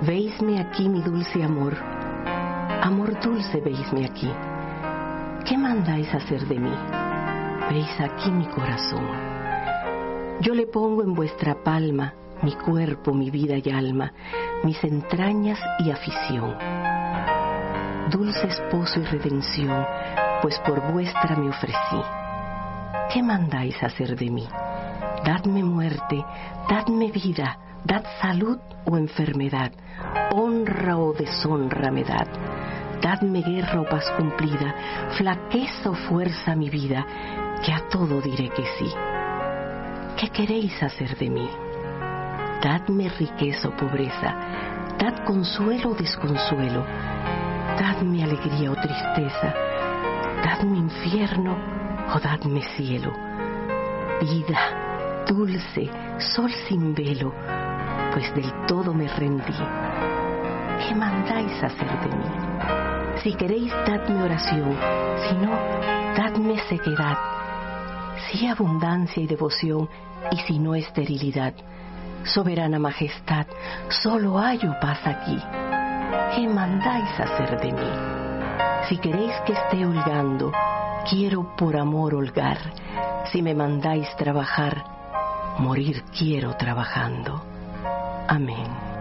Veisme aquí, mi dulce amor, amor dulce, veisme aquí. ¿Qué mandáis hacer de mí? Veis aquí mi corazón. Yo le pongo en vuestra palma mi cuerpo, mi vida y alma, mis entrañas y afición. Dulce esposo y redención, pues por vuestra me ofrecí. ¿Qué mandáis hacer de mí? Dadme muerte, dadme vida, dad salud o enfermedad, honra o deshonra me dad. Dadme guerra o paz cumplida, flaqueza o fuerza a mi vida, que a todo diré que sí. ¿Qué queréis hacer de mí? Dadme riqueza o pobreza, dad consuelo o desconsuelo, dadme alegría o tristeza, dadme infierno o dadme cielo. Vida, dulce, sol sin velo, pues del todo me rendí. ¿Qué mandáis hacer de mí? Si queréis, dadme oración, si no, dadme sequedad, si abundancia y devoción, y si no esterilidad. Soberana majestad, solo hallo paz aquí. ¿Qué mandáis hacer de mí? Si queréis que esté holgando, quiero por amor holgar. Si me mandáis trabajar, morir quiero trabajando. Amén.